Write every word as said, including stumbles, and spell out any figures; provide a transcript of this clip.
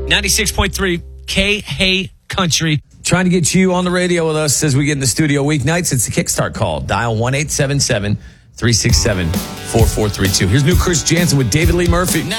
ninety-six point three K Hey Country. Trying to get you on the radio with us as we get in the studio weeknights. It's the Kickstart call. Dial one eight seven seven, three six seven, four four three two. Here's new Chris Jansen with David Lee Murphy.